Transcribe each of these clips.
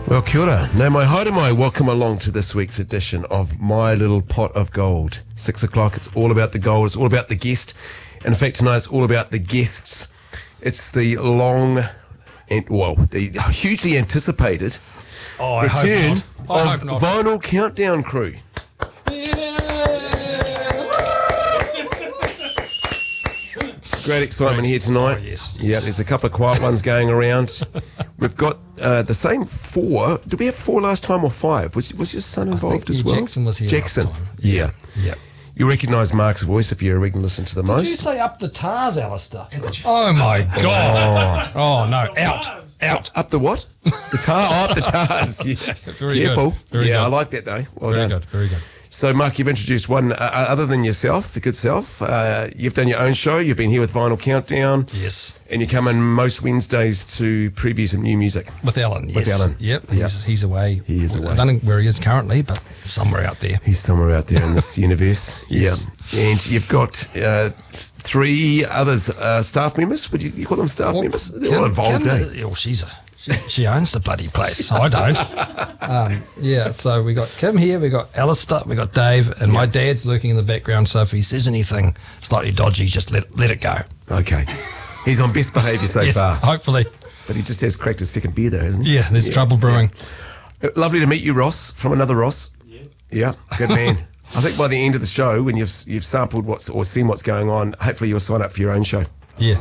Well, kia ora. Nau mai haere mai. Welcome along to this week's edition of My Little Pot of Gold. 6 o'clock, it's all about the gold, it's all about the guest. And in fact, tonight it's all about the guests. It's the the hugely anticipated return of Vinyl Countdown crew. Great excitement here tonight. Oh, yes. Yeah, there's a couple of quiet ones going around. We've got the same four. Did we have four last time or five? Was your son involved as well? Jackson was here Jackson. last time. Yeah. Yeah. You recognise Mark's voice if you're a regular listener to the most. Did you say up the Tars, Alistair? Oh, my God. Oh, no. Out. Up the what? The tar. Up the tars. Yeah. Very Careful. good. Very good. I like that though. Well Very done. good. Very good. So, Mark, you've introduced one other than yourself, the good self. You've done your own show. You've been here with Vinyl Countdown. Yes. And you come in most Wednesdays to preview some new music. With Alan, yes. With Alan. Yep. He's away. He is away. I don't know where he is currently, but somewhere out there. He's somewhere out there in this universe. Yes. Yeah. And you've got three others, staff members. Would you call them staff members? They're all involved, eh? She owns the bloody place. I don't. So we got Kim here, we got Alistair, we got Dave, and my dad's lurking in the background, so if he says anything slightly dodgy, just let it go. Okay. He's on best behaviour so far. Hopefully. But he just has cracked his second beer though, hasn't he? Yeah, there's trouble brewing. Yeah. Lovely to meet you, Ross, from another Ross. Yeah, good man. I think by the end of the show, when you've sampled or seen what's going on, hopefully you'll sign up for your own show. Yeah.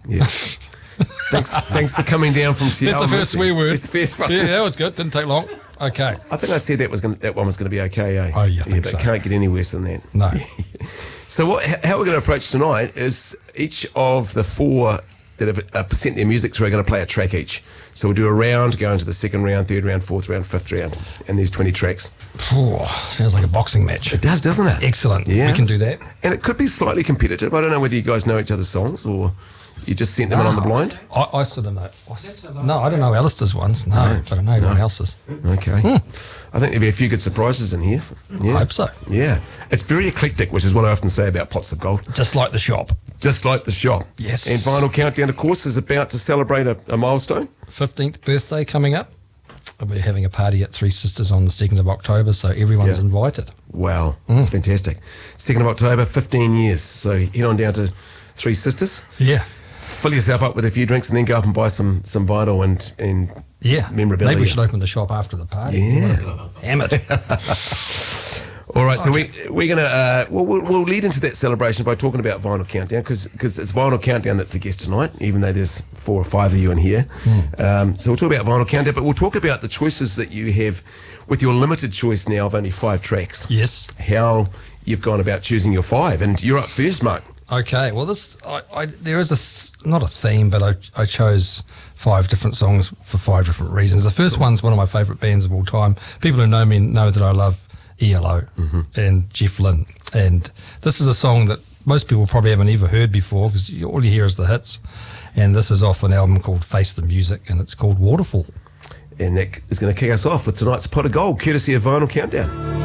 Thanks for coming down from Te That's the first swear word. It's the first one. Yeah, that was good. Didn't take long. Okay. I think I said that one was going to be okay, eh? Oh, you think but so? It can't get any worse than that. No. So how we're going to approach tonight is each of the four that have sent their music through are going to play a track each. So we'll do a round, go into the second round, third round, fourth round, fifth round, and there's 20 tracks. Sounds like a boxing match. It does, doesn't it? Excellent. Yeah. We can do that. And it could be slightly competitive. I don't know whether you guys know each other's songs or you just sent them in on the blind. I sort of know. No, I don't know Alistair's ones. No, but I know everyone else's. Okay. I think there'll be a few good surprises in here. Yeah. I hope so. Yeah. It's very eclectic, which is what I often say about Pots of Gold. Just like the shop. Just like the shop. Yes. And Vinyl Countdown, of course, is about to celebrate a milestone. 15th birthday coming up. We're having a party at Three Sisters on the 2nd of October, so everyone's invited. Wow. That's fantastic. 2nd of October, 15 years. So head on down to Three Sisters. Yeah. Fill yourself up with a few drinks and then go up and buy some vinyl and memorabilia. Maybe we should open the shop after the party. Yeah. Hammered. All right, so we're gonna we'll lead into that celebration by talking about Vinyl Countdown because it's Vinyl Countdown that's the guest tonight, even though there's 4 or 5 of you in here. So we'll talk about Vinyl Countdown, but we'll talk about the choices that you have with your limited choice now of only 5 tracks. Yes. How you've gone about choosing your 5, and you're up first, Mark. Okay, well, there is not a theme, but I chose 5 different songs for 5 different reasons. The first one's one of my favourite bands of all time. People who know me know that I love ELO and Jeff Lynne. And this is a song that most people probably haven't ever heard before because all you hear is the hits. And this is off an album called Face the Music, and it's called Waterfall. And that is going to kick us off with tonight's Pot of Gold, courtesy of Vinyl Countdown.